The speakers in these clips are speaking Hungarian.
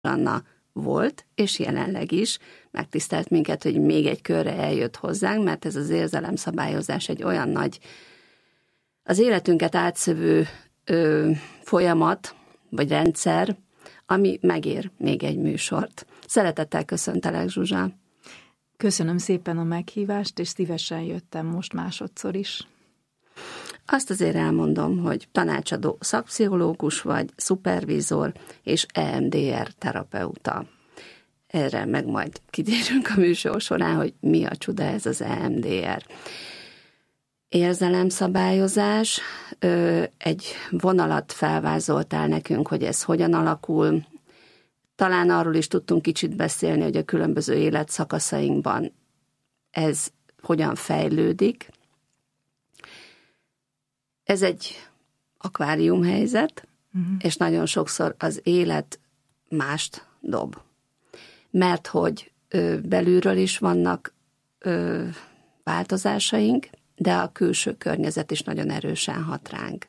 Anna volt, és jelenleg is megtisztelt minket, hogy még egy körre eljött hozzánk, mert ez az érzelemszabályozás egy olyan nagy, az életünket átszövő folyamat, vagy rendszer, ami megér még egy műsort. Szeretettel köszöntelek, Zsuzsa! Köszönöm szépen a meghívást, és szívesen jöttem most másodszor is. Azt azért elmondom, hogy tanácsadó szakpszichológus vagy, szupervízor és EMDR terapeuta. Erre meg majd kitérünk a műsor során, hogy mi a csuda ez az EMDR. Érzelemszabályozás, egy vonalat felvázoltál nekünk, hogy ez hogyan alakul. Talán arról is tudtunk kicsit beszélni, hogy a különböző életszakaszainkban ez hogyan fejlődik. Ez egy akváriumhelyzet, és nagyon sokszor az élet mást dob. Mert hogy belülről is vannak változásaink, de a külső környezet is nagyon erősen hat ránk.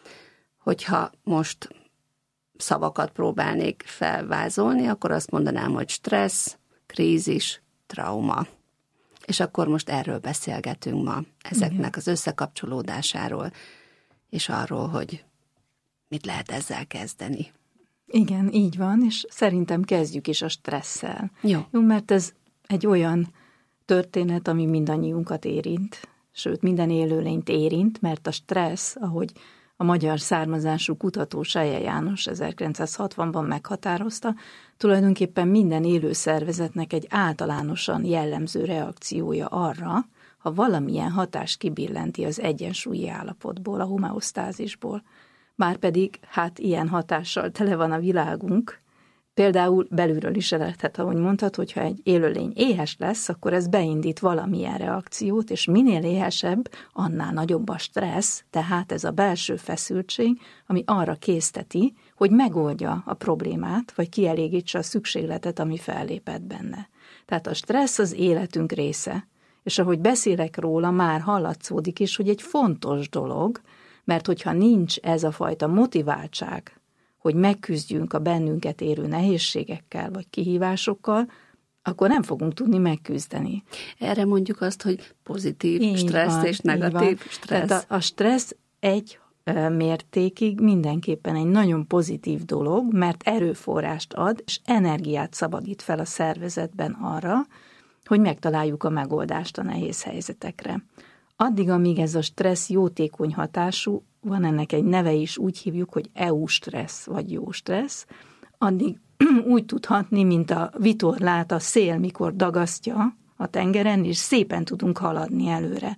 Hogyha most szavakat próbálnék felvázolni, akkor azt mondanám, hogy stressz, krízis, trauma. És akkor most erről beszélgetünk ma, ezeknek az összekapcsolódásáról, és arról, hogy mit lehet ezzel kezdeni. Igen, így van, és szerintem kezdjük is a stresszel. Jó, mert ez egy olyan történet, ami mindannyiunkat érint, sőt, minden élőlényt érint, mert a stressz, ahogy a magyar származású kutató Selye János 1960-ban meghatározta, tulajdonképpen minden élő szervezetnek egy általánosan jellemző reakciója arra, ha valamilyen hatás kibillenti az egyensúlyi állapotból, a homeosztázisból. Márpedig, hát ilyen hatással tele van a világunk, például belülről is eredhet, ahogy mondtad, hogyha egy élőlény éhes lesz, akkor ez beindít valamilyen reakciót, és minél éhesebb, annál nagyobb a stressz, tehát ez a belső feszültség, ami arra készteti, hogy megoldja a problémát, vagy kielégítse a szükségletet, ami fellépett benne. Tehát a stressz az életünk része, és ahogy beszélek róla, már hallatszódik is, hogy egy fontos dolog, mert hogyha nincs ez a fajta motiváltság, hogy megküzdjünk a bennünket érő nehézségekkel vagy kihívásokkal, akkor nem fogunk tudni megküzdeni. Erre mondjuk azt, hogy pozitív stressz és negatív stressz. Tehát a stressz egy mértékig mindenképpen egy nagyon pozitív dolog, mert erőforrást ad, és energiát szabadít fel a szervezetben arra, hogy megtaláljuk a megoldást a nehéz helyzetekre. Addig, amíg ez a stressz jótékony hatású, van ennek egy neve is, úgy hívjuk, hogy EU-stressz, vagy jó stressz, addig úgy tud hatni, mint a vitorlát a szél, mikor dagasztja a tengeren, és szépen tudunk haladni előre.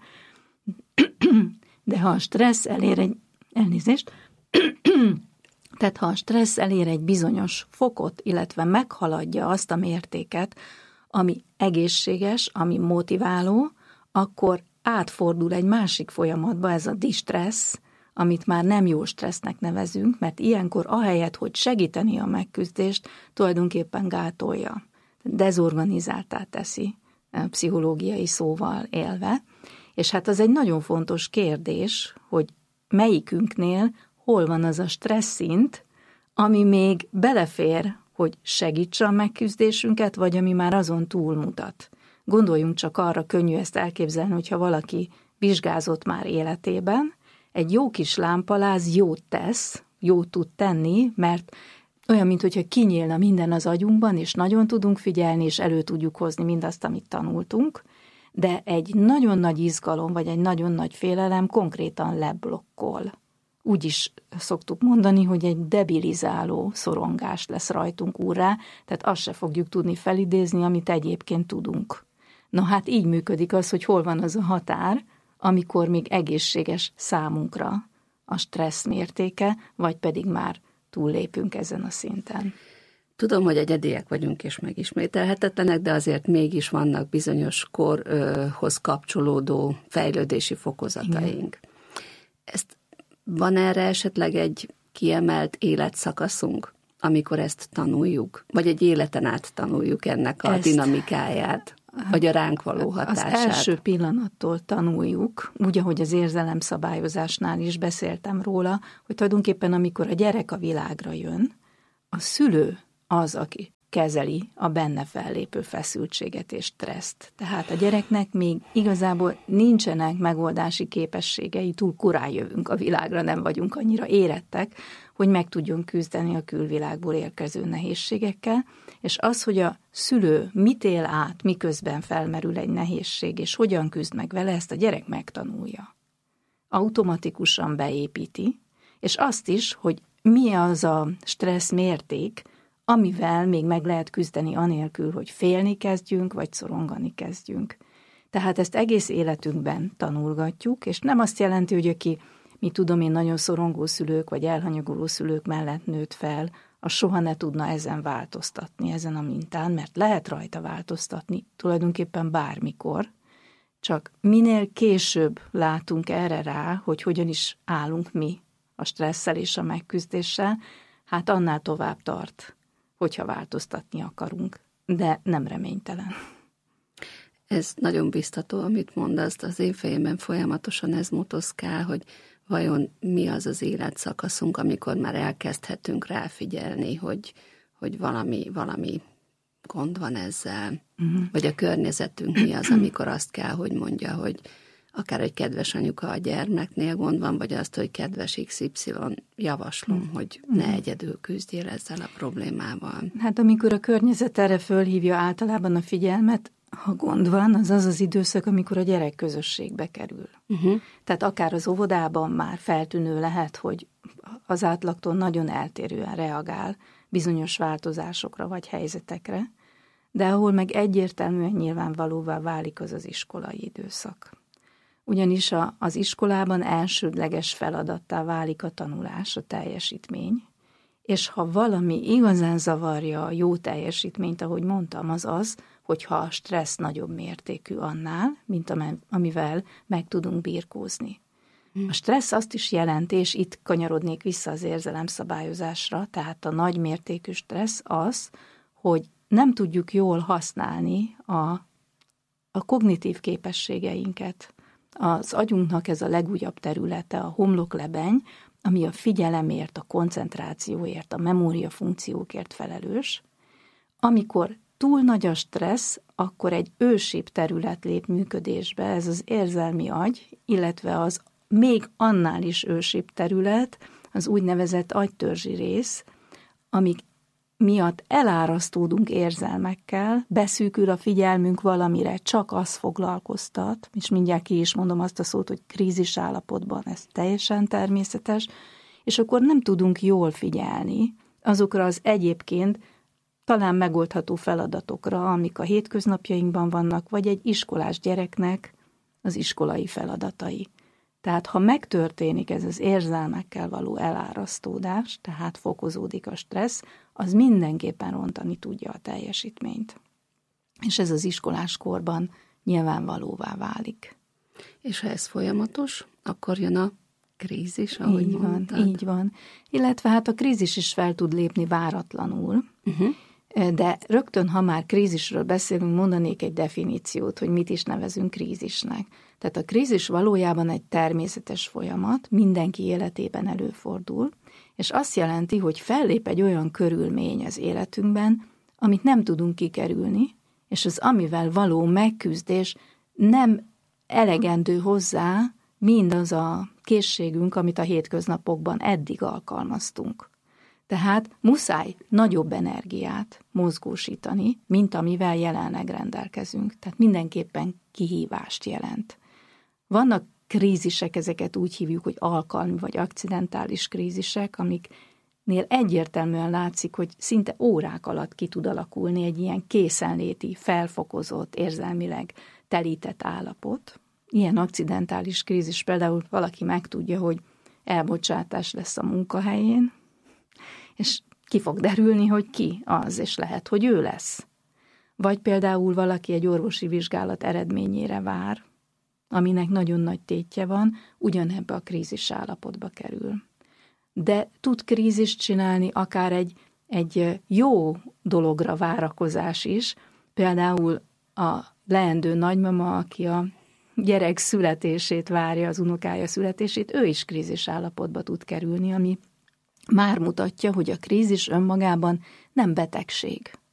De ha a stressz elér egy... Elnézést. Tehát ha a stressz elér egy bizonyos fokot, illetve meghaladja azt a mértéket, ami egészséges, ami motiváló, akkor átfordul egy másik folyamatba, ez a distressz, amit már nem jó stressznek nevezünk, mert ilyenkor ahelyett, hogy segíteni a megküzdést, tulajdonképpen gátolja, dezorganizáltá teszi, pszichológiai szóval élve. És hát az egy nagyon fontos kérdés, hogy melyikünknél hol van az a stressz szint, ami még belefér, hogy segítse a megküzdésünket, vagy ami már azon túlmutat. Gondoljunk csak arra, könnyű ezt elképzelni, hogyha valaki vizsgázott már életében, egy jó kis lámpaláz jót tesz, jót tud tenni, mert olyan, mintha kinyílna minden az agyunkban, és nagyon tudunk figyelni, és elő tudjuk hozni mindazt, amit tanultunk, de egy nagyon nagy izgalom, vagy egy nagyon nagy félelem konkrétan leblokkol. Úgy is szoktuk mondani, hogy egy debilizáló szorongás lesz rajtunk úrrá, tehát azt se fogjuk tudni felidézni, amit egyébként tudunk. Na hát így működik az, hogy hol van az a határ, amikor még egészséges számunkra a stressz mértéke, vagy pedig már túllépünk ezen a szinten. Tudom, hogy egyediek vagyunk és megismételhetetlenek, de azért mégis vannak bizonyos korhoz kapcsolódó fejlődési fokozataink. Van erre esetleg egy kiemelt életszakaszunk, amikor ezt tanuljuk? Vagy egy életen át tanuljuk ennek a dinamikáját? Vagy a ránk való hatását? Az első pillanattól tanuljuk, úgy, ahogy az érzelemszabályozásnál is beszéltem róla, hogy tulajdonképpen amikor a gyerek a világra jön, a szülő az, aki kezeli a benne fellépő feszültséget és stresszt. Tehát a gyereknek még igazából nincsenek megoldási képességei, túl korán jövünk a világra, nem vagyunk annyira érettek, hogy meg tudjon küzdeni a külvilágból érkező nehézségekkel, és az, hogy a szülő mit él át, miközben felmerül egy nehézség, és hogyan küzd meg vele, ezt a gyerek megtanulja. Automatikusan beépíti, és azt is, hogy mi az a stressz mérték, amivel még meg lehet küzdeni anélkül, hogy félni kezdjünk, vagy szorongani kezdjünk. Tehát ezt egész életünkben tanulgatjuk, és nem azt jelenti, hogy aki, mi tudom én, nagyon szorongó szülők, vagy elhanyagoló szülők mellett nőtt fel, az soha ne tudna ezen változtatni, ezen a mintán, mert lehet rajta változtatni tulajdonképpen bármikor, csak minél később látunk erre rá, hogy hogyan is állunk mi a stresszel és a megküzdéssel, hát annál tovább tart, hogyha változtatni akarunk, de nem reménytelen. Ez nagyon biztató, amit mondasz, az én fejemben folyamatosan ez motoszkál, hogy vajon mi az az életszakaszunk, amikor már elkezdhetünk ráfigyelni, hogy valami gond van ezzel, vagy a környezetünk mi az, amikor azt kell, hogy mondja, hogy akár egy kedves anyuka a gyermeknél gond van, vagy azt, hogy kedves XY, javaslom, hogy ne egyedül küzdjél ezzel a problémával. Hát amikor a környezet erre fölhívja általában a figyelmet, ha gond van, az az időszak, amikor a gyerek közösségbe kerül. Tehát akár az óvodában már feltűnő lehet, hogy az átlagtól nagyon eltérően reagál bizonyos változásokra vagy helyzetekre, de ahol meg egyértelműen nyilvánvalóvá válik, az iskolai időszak. Ugyanis az iskolában elsődleges feladattá válik a tanulás, a teljesítmény, és ha valami igazán zavarja a jó teljesítményt, ahogy mondtam, az, hogyha a stressz nagyobb mértékű annál, mint amivel meg tudunk birkózni. A stressz azt is jelenti, és itt kanyarodnék vissza az érzelemszabályozásra, tehát a nagy mértékű stressz az, hogy nem tudjuk jól használni a kognitív képességeinket. Az agyunknak ez a legújabb területe, a homloklebeny, ami a figyelemért, a koncentrációért, a memóriafunkciókért felelős. Amikor túl nagy a stressz, akkor egy ősibb terület lép működésbe, ez az érzelmi agy, illetve az még annál is ősibb terület, az úgynevezett agytörzsi rész, amik miatt elárasztódunk érzelmekkel, beszűkül a figyelmünk valamire, csak az foglalkoztat, és mindjárt ki is mondom azt a szót, hogy krízis állapotban, ez teljesen természetes, és akkor nem tudunk jól figyelni azokra az egyébként talán megoldható feladatokra, amik a hétköznapjainkban vannak, vagy egy iskolás gyereknek az iskolai feladatai. Tehát ha megtörténik ez az érzelmekkel való elárasztódás, tehát fokozódik a stressz, az mindenképpen rontani tudja a teljesítményt. És ez az iskolás korban nyilvánvalóvá válik. És ha ez folyamatos, akkor jön a krízis, ahogy mondtad. Így van. Illetve hát a krízis is fel tud lépni váratlanul, de rögtön, ha már krízisről beszélünk, mondanék egy definíciót, hogy mit is nevezünk krízisnek. Tehát a krízis valójában egy természetes folyamat, mindenki életében előfordul, és azt jelenti, hogy fellép egy olyan körülmény az életünkben, amit nem tudunk kikerülni, és az amivel való megküzdés nem elegendő hozzá mindaz a készségünk, amit a hétköznapokban eddig alkalmaztunk. Tehát muszáj nagyobb energiát mozgósítani, mint amivel jelenleg rendelkezünk. Tehát mindenképpen kihívást jelent. Vannak krízisek, ezeket úgy hívjuk, hogy alkalmi vagy akcidentális krízisek, amiknél egyértelműen látszik, hogy szinte órák alatt ki tud alakulni egy ilyen készenléti, felfokozott, érzelmileg telített állapot. Ilyen akcidentális krízis például valaki megtudja, hogy elbocsátás lesz a munkahelyén, és ki fog derülni, hogy ki az, és lehet, hogy ő lesz. Vagy például valaki egy orvosi vizsgálat eredményére vár, aminek nagyon nagy tétje van, ugyanebbe a krízis állapotba kerül. De tud krízist csinálni akár egy jó dologra várakozás is, például a leendő nagymama, aki a gyerek születését várja, az unokája születését, ő is krízis állapotba tud kerülni, ami már mutatja, hogy a krízis önmagában nem betegség.